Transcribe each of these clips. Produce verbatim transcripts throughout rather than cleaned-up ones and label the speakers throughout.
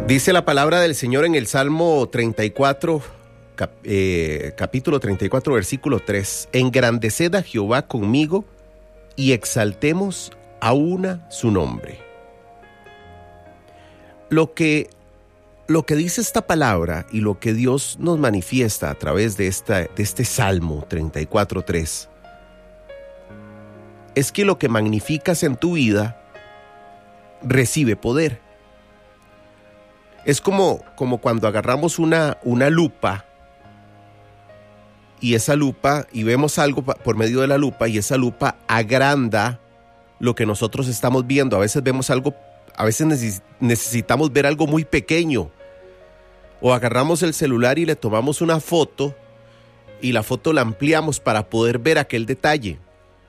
Speaker 1: Dice la palabra del Señor en el Salmo treinta y cuatro, cap, eh, capítulo treinta y cuatro, versículo tres. Engrandeced a Jehová conmigo y exaltemos a una su nombre. Lo que, lo que dice esta palabra y lo que Dios nos manifiesta a través de, esta, de este Salmo treinta y cuatro, tres, es que lo que magnificas en tu vida recibe poder. Es como, como cuando agarramos una, una lupa y esa lupa, y vemos algo por medio de la lupa y esa lupa agranda lo que nosotros estamos viendo. A veces vemos algo, a veces necesitamos ver algo muy pequeño. O agarramos el celular y le tomamos una foto y la foto la ampliamos para poder ver aquel detalle.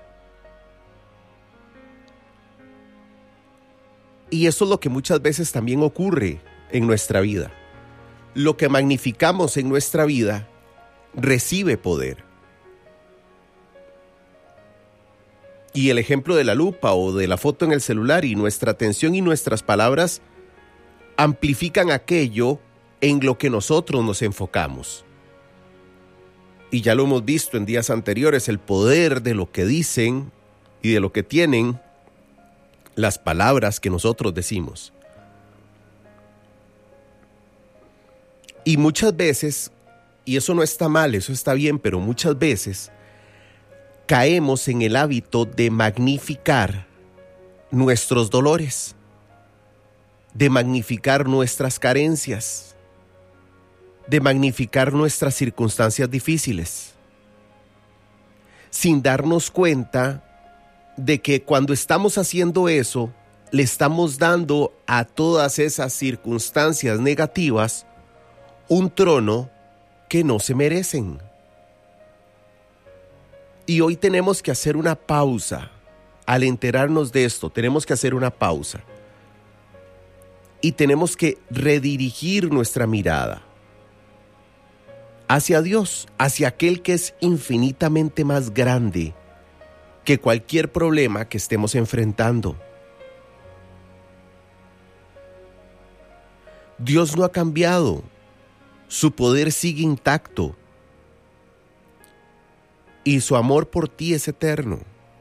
Speaker 1: Y eso es lo que muchas veces también ocurre en nuestra vida. Lo que magnificamos en nuestra vida recibe poder. Y el ejemplo de la lupa o de la foto en el celular y nuestra atención y nuestras palabras amplifican aquello en lo que nosotros nos enfocamos. Y ya lo hemos visto en días anteriores, el poder de lo que dicen y de lo que tienen las palabras que nosotros decimos. Y muchas veces, y eso no está mal, eso está bien, pero muchas veces caemos en el hábito de magnificar nuestros dolores, de magnificar nuestras carencias, de magnificar nuestras circunstancias difíciles, sin darnos cuenta de que cuando estamos haciendo eso, le estamos dando a todas esas circunstancias negativas un trono que no se merecen. Y hoy tenemos que hacer una pausa. Al enterarnos de esto, tenemos que hacer una pausa. Y tenemos que redirigir nuestra mirada hacia Dios, hacia aquel que es infinitamente más grande que cualquier problema que estemos enfrentando. Dios no ha cambiado. Su poder sigue intacto y su amor por ti es eterno.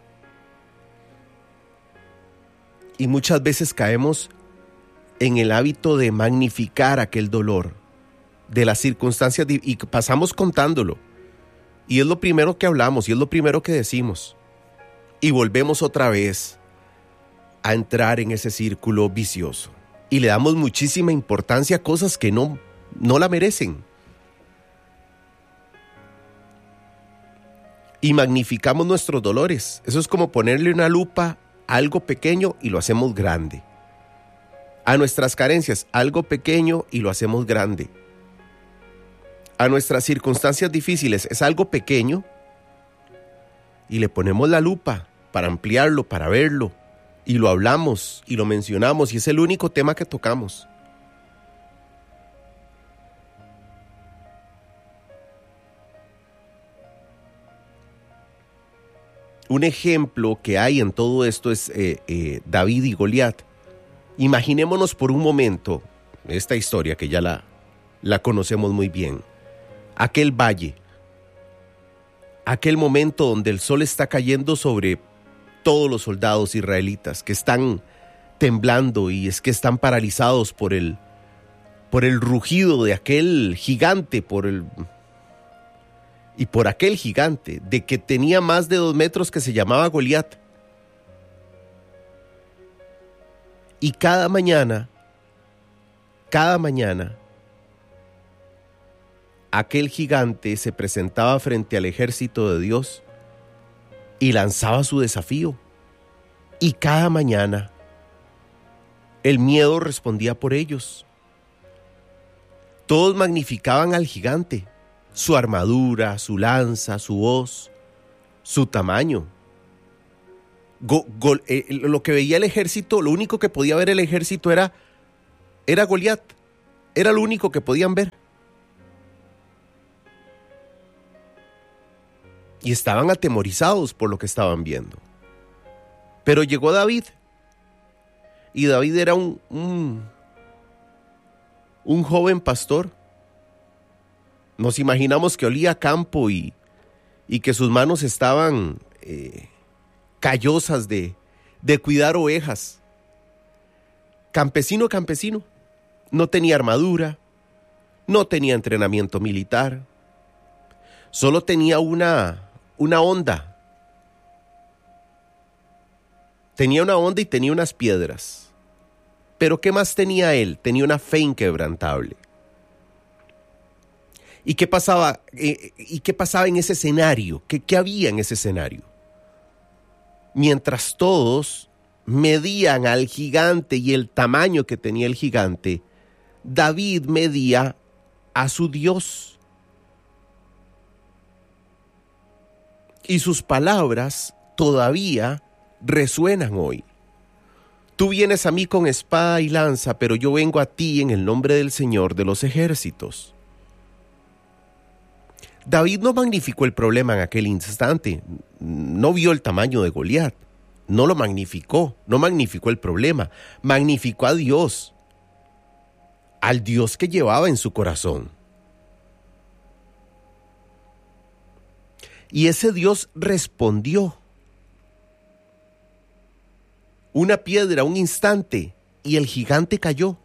Speaker 1: Y muchas veces caemos en el hábito de magnificar aquel dolor de las circunstancias y pasamos contándolo. Y es lo primero que hablamos y es lo primero que decimos. Y volvemos otra vez a entrar en ese círculo vicioso. Y le damos muchísima importancia a cosas que no No la merecen. Y magnificamos nuestros dolores. Eso es como ponerle una lupa a algo pequeño y lo hacemos grande. A nuestras carencias, algo pequeño y lo hacemos grande. A nuestras circunstancias difíciles, es algo pequeño y le ponemos la lupa para ampliarlo, para verlo. Y lo hablamos y lo mencionamos y es el único tema que tocamos. Un ejemplo que hay en todo esto es eh, eh, David y Goliat. Imaginémonos por un momento esta historia que ya la, la conocemos muy bien. Aquel valle, aquel momento donde el sol está cayendo sobre todos los soldados israelitas que están temblando y es que están paralizados por el, por el rugido de aquel gigante, por el... Y por aquel gigante, de que tenía más de dos metros que se llamaba Goliat. Y cada mañana, cada mañana, aquel gigante se presentaba frente al ejército de Dios y lanzaba su desafío. Y cada mañana, el miedo respondía por ellos. Todos magnificaban al gigante. Su armadura, su lanza, su hoz, su tamaño. Go, go, eh, lo que veía el ejército, lo único que podía ver el ejército era, era Goliat. Era lo único que podían ver. Y estaban atemorizados por lo que estaban viendo. Pero llegó David. Y David era un, un, un joven pastor. Nos imaginamos que olía a campo y, y que sus manos estaban eh, callosas de, de cuidar ovejas. Campesino, campesino. No tenía armadura, no tenía entrenamiento militar. Solo tenía una, una honda. Tenía una honda y tenía unas piedras. Pero ¿qué más tenía él? Tenía una fe inquebrantable. ¿Y qué pasaba, eh, ¿y qué pasaba en ese escenario? ¿Qué, ¿Qué había en ese escenario? Mientras todos medían al gigante y el tamaño que tenía el gigante, David medía a su Dios. Y sus palabras todavía resuenan hoy. Tú vienes a mí con espada y lanza, pero yo vengo a ti en el nombre del Señor de los ejércitos. David no magnificó el problema en aquel instante, no vio el tamaño de Goliat, no lo magnificó, no magnificó el problema, magnificó a Dios, al Dios que llevaba en su corazón. Y ese Dios respondió. Una piedra, un instante, y el gigante cayó.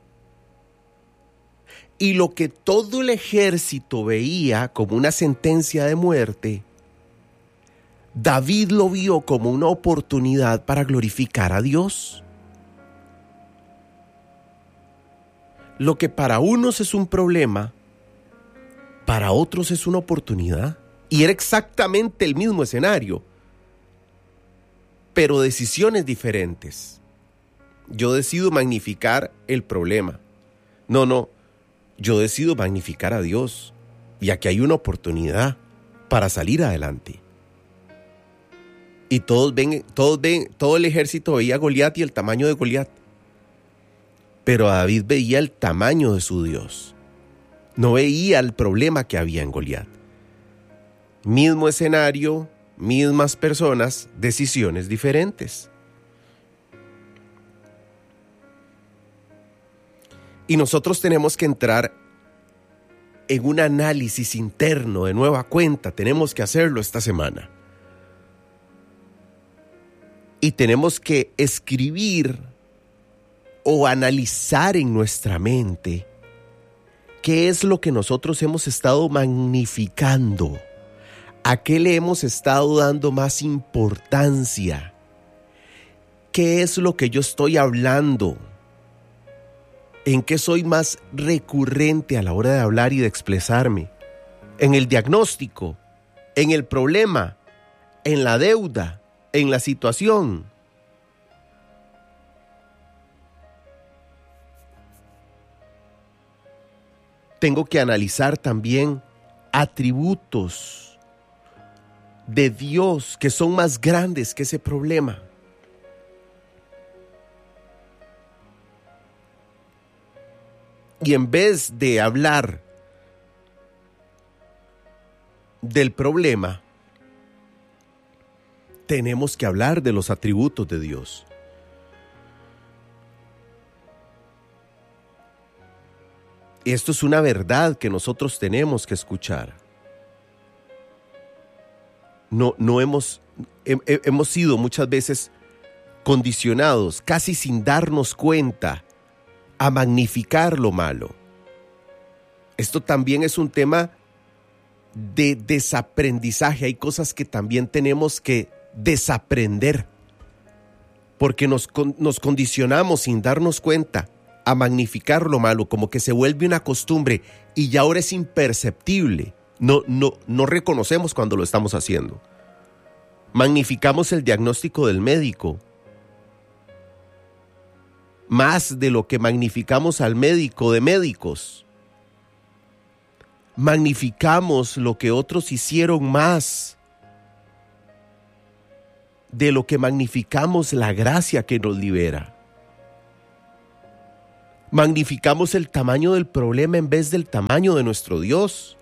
Speaker 1: Y lo que todo el ejército veía como una sentencia de muerte, David lo vio como una oportunidad para glorificar a Dios. Lo que para unos es un problema, para otros es una oportunidad. Y era exactamente el mismo escenario, pero decisiones diferentes. Yo decido magnificar el problema. No, no, yo decido magnificar a Dios. Y aquí hay una oportunidad para salir adelante. Y todos ven, todos ven, todo el ejército veía a Goliat y el tamaño de Goliat. Pero David veía el tamaño de su Dios. No veía el problema que había en Goliat. Mismo escenario, mismas personas, decisiones diferentes. Y nosotros tenemos que entrar en un análisis interno de nueva cuenta. Tenemos que hacerlo esta semana. Y tenemos que escribir o analizar en nuestra mente qué es lo que nosotros hemos estado magnificando. ¿A qué le hemos estado dando más importancia? ¿Qué es lo que yo estoy hablando? ¿En qué soy más recurrente a la hora de hablar y de expresarme? ¿En el diagnóstico? ¿En el problema? ¿En la deuda? ¿En la situación? Tengo que analizar también atributos de Dios que son más grandes que ese problema. Y en vez de hablar del problema, tenemos que hablar de los atributos de Dios. Esto es una verdad que nosotros tenemos que escuchar. No, no hemos, he, hemos sido muchas veces condicionados, casi sin darnos cuenta, a magnificar lo malo. Esto también es un tema de desaprendizaje. Hay cosas que también tenemos que desaprender, porque nos, nos condicionamos sin darnos cuenta a magnificar lo malo, como que se vuelve una costumbre y ya ahora es imperceptible. No, no, no reconocemos cuando lo estamos haciendo. Magnificamos el diagnóstico del médico más de lo que magnificamos al médico de médicos. Magnificamos lo que otros hicieron más de lo que magnificamos la gracia que nos libera. Magnificamos el tamaño del problema en vez del tamaño de nuestro Dios.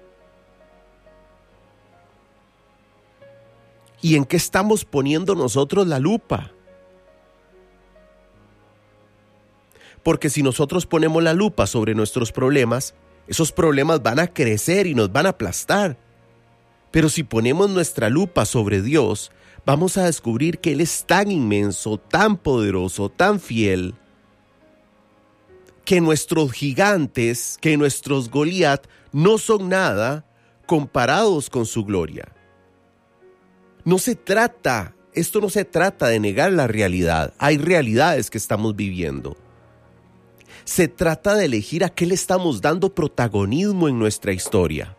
Speaker 1: ¿Y en qué estamos poniendo nosotros la lupa? Porque si nosotros ponemos la lupa sobre nuestros problemas, esos problemas van a crecer y nos van a aplastar. Pero si ponemos nuestra lupa sobre Dios, vamos a descubrir que Él es tan inmenso, tan poderoso, tan fiel, que nuestros gigantes, que nuestros Goliat no son nada comparados con su gloria. No se trata, esto no se trata de negar la realidad. Hay realidades que estamos viviendo. Se trata de elegir a qué le estamos dando protagonismo en nuestra historia.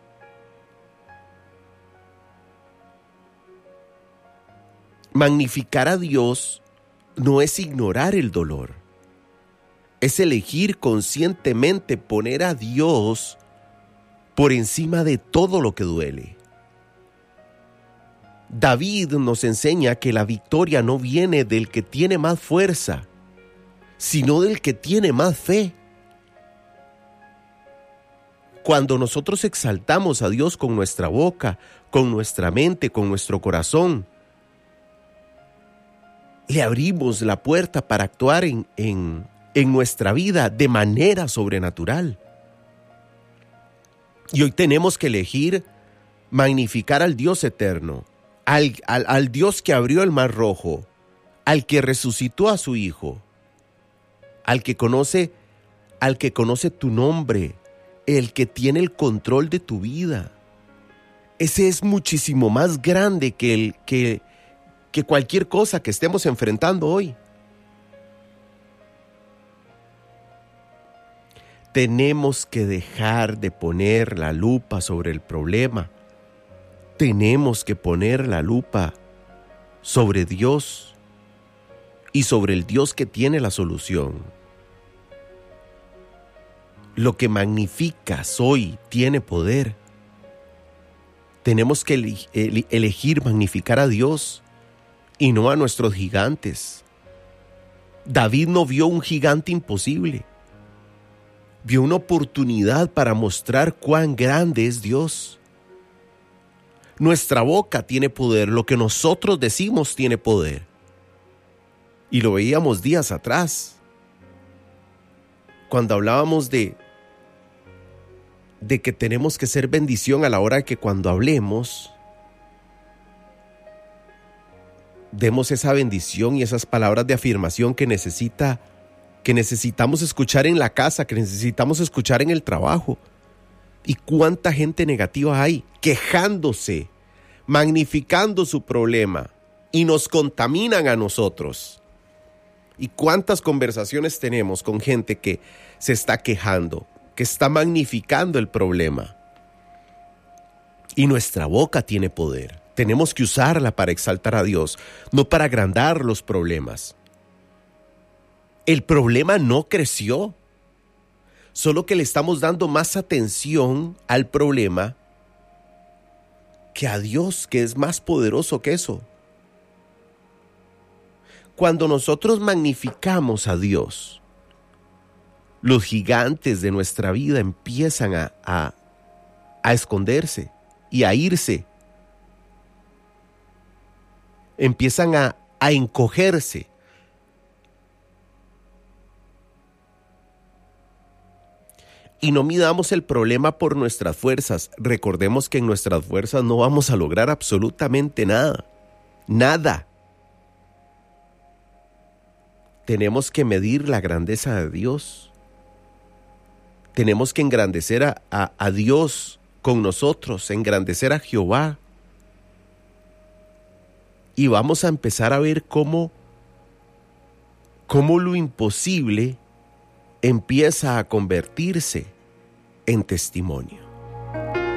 Speaker 1: Magnificar a Dios no es ignorar el dolor. Es elegir conscientemente poner a Dios por encima de todo lo que duele. David nos enseña que la victoria no viene del que tiene más fuerza, sino del que tiene más fe. Cuando nosotros exaltamos a Dios con nuestra boca, con nuestra mente, con nuestro corazón, le abrimos la puerta para actuar en, en, en nuestra vida de manera sobrenatural. Y hoy tenemos que elegir magnificar al Dios eterno, al, al, al Dios que abrió el mar rojo, al que resucitó a su Hijo, al que conoce, al que conoce tu nombre, el que tiene el control de tu vida. Ese es muchísimo más grande que, el, que, que cualquier cosa que estemos enfrentando hoy. Tenemos que dejar de poner la lupa sobre el problema. Tenemos que poner la lupa sobre Dios y sobre el Dios que tiene la solución. Lo que magnificas hoy tiene poder. Tenemos que elegir magnificar a Dios y no a nuestros gigantes. David no vio un gigante imposible. Vio una oportunidad para mostrar cuán grande es Dios. Nuestra boca tiene poder, lo que nosotros decimos tiene poder. Y lo veíamos días atrás, cuando hablábamos de, de que tenemos que ser bendición a la hora de que cuando hablemos, demos esa bendición y esas palabras de afirmación que necesita que necesitamos escuchar en la casa, que necesitamos escuchar en el trabajo. ¿Y cuánta gente negativa hay quejándose, magnificando su problema y nos contaminan a nosotros? ¿Y cuántas conversaciones tenemos con gente que se está quejando, que está magnificando el problema? Y nuestra boca tiene poder. Tenemos que usarla para exaltar a Dios, no para agrandar los problemas. El problema no creció, solo que le estamos dando más atención al problema que a Dios, que es más poderoso que eso. Cuando nosotros magnificamos a Dios, los gigantes de nuestra vida empiezan a, a, a esconderse y a irse. Empiezan a, a encogerse. Y no midamos el problema por nuestras fuerzas. Recordemos que en nuestras fuerzas no vamos a lograr absolutamente nada. Nada. Tenemos que medir la grandeza de Dios. Tenemos que engrandecer a, a, a Dios con nosotros, engrandecer a Jehová. Y vamos a empezar a ver cómo, cómo lo imposible empieza a convertirse en testimonio.